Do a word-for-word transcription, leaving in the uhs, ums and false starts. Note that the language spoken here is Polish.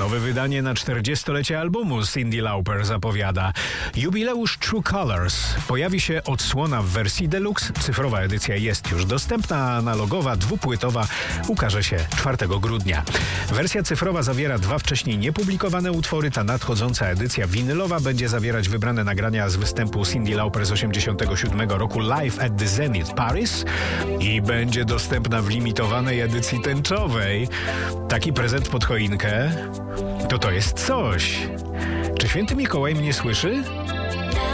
Nowe wydanie na czterdziestolecie albumu Cyndi Lauper zapowiada. Jubileusz True Colors. Pojawi się odsłona w wersji deluxe. Cyfrowa edycja jest już dostępna, a analogowa, dwupłytowa ukaże się czwartego grudnia. Wersja cyfrowa zawiera dwa wcześniej niepublikowane utwory. Ta nadchodząca edycja winylowa będzie zawierać wybrane nagrania z występu Cyndi Lauper z osiemdziesiątego siódmego roku Live at the Zenith Paris i będzie dostępna w limitowanej edycji tęczowej. Taki prezent pod choinkę to to jest coś. Czy święty Mikołaj mnie słyszy?